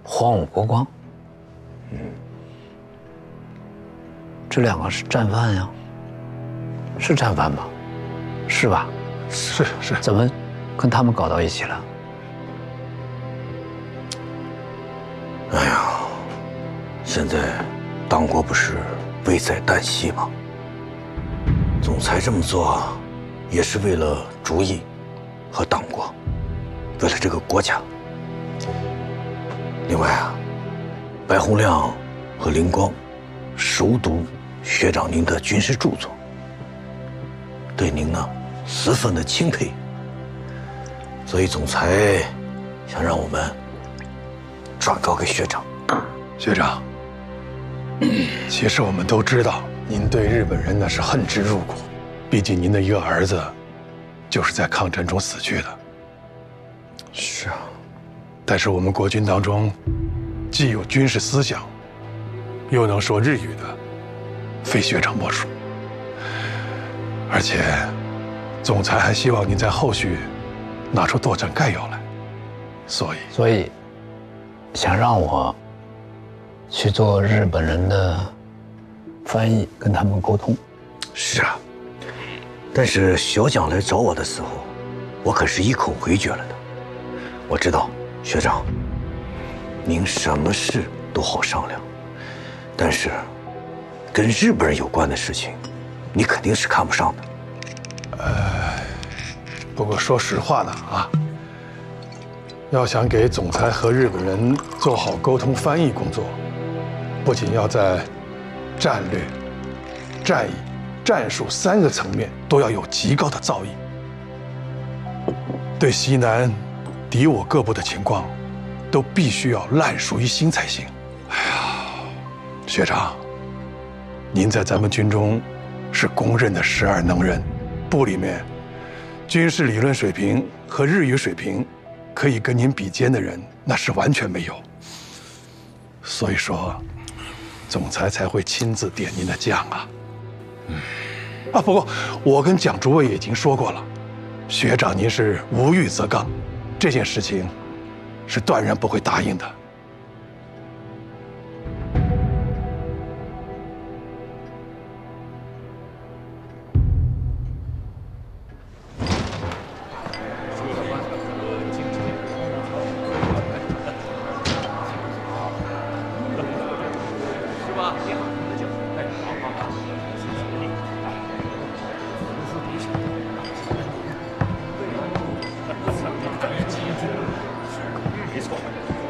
荒武国光。这两个是战犯呀，是战犯吧？是吧？ 是。 怎么跟他们搞到一起了？ 哎呀，现在党国不是危在旦夕吗？总裁这么做，也是为了主义和党国，为了这个国家。另外啊，白洪亮和灵光熟读学长您的军事著作，对您呢十分的钦佩，所以总裁想让我们转告给学长。 学长，其实我们都知道，您对日本人那是恨之入骨，毕竟您的一个儿子就是在抗战中死去的。 是啊， 但是我们国军当中，既有军事思想，又能说日语的，非学长莫属。而且，总裁还希望您在后续拿出作战概要来，所以想让我去做日本人的翻译，跟他们沟通。 是啊，但是小蒋来找我的时候，我可是一口回绝了的。我知道学长，您什么事都好商量，但是跟日本人有关的事情，你肯定是看不上的。 不过说实话呢啊，要想给总裁和日本人做好沟通翻译工作，不仅要在战略、战役、战术3个层面都要有极高的造诣，对西南敌我各部的情况，都必须要烂熟于心才行。哎呀，学长，您在咱们军中是公认的12能人，部里面军事理论水平和日语水平可以跟您比肩的人，那是完全没有。所以说，总裁才会亲自点您的将啊。不过我跟蒋诸位已经说过了，学长您是无欲则刚，这件事情是断然不会答应的。 没错。